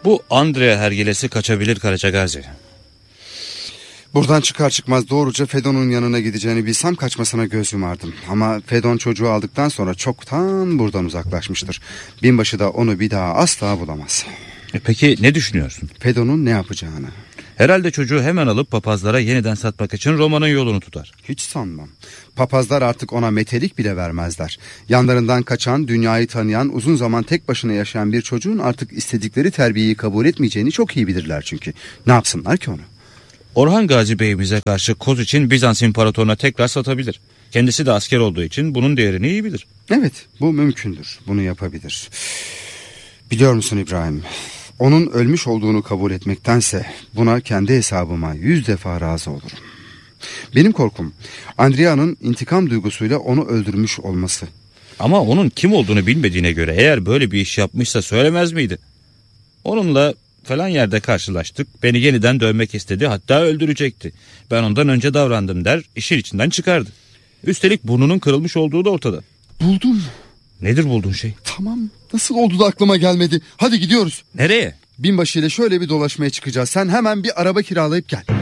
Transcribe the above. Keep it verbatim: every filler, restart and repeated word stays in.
Bu Andrea hergelesi kaçabilir Karacagazi. Buradan çıkar çıkmaz doğruca Fedon'un yanına gideceğini bilsem kaçmasına göz yumardım. Ama Fedon çocuğu aldıktan sonra çoktan buradan uzaklaşmıştır. Binbaşı da onu bir daha asla bulamaz. E peki ne düşünüyorsun? Fedon'un ne yapacağını. Herhalde çocuğu hemen alıp papazlara yeniden satmak için Roma'nın yolunu tutar. Hiç sanmam. Papazlar artık ona metelik bile vermezler. Yanlarından kaçan, dünyayı tanıyan, uzun zaman tek başına yaşayan bir çocuğun artık istedikleri terbiyeyi kabul etmeyeceğini çok iyi bilirler çünkü. Ne yapsınlar ki onu? Orhan Gazi Bey'imize karşı koz için Bizans imparatoruna tekrar satabilir. Kendisi de asker olduğu için bunun değerini iyi bilir. Evet, bu mümkündür. Bunu yapabilir. Biliyor musun İbrahim? Onun ölmüş olduğunu kabul etmektense buna kendi hesabıma yüz defa razı olurum. Benim korkum Andrea'nın intikam duygusuyla onu öldürmüş olması. Ama onun kim olduğunu bilmediğine göre eğer böyle bir iş yapmışsa söylemez miydi? Onunla falan yerde karşılaştık. Beni yeniden dövmek istedi, hatta öldürecekti. Ben ondan önce davrandım der, işin içinden çıkardı. Üstelik burnunun kırılmış olduğu da ortada. Buldum. Nedir bulduğun şey? Tamam, nasıl oldu da aklıma gelmedi. Hadi gidiyoruz. Nereye? Binbaşı ile şöyle bir dolaşmaya çıkacağız. Sen hemen bir araba kiralayıp gel.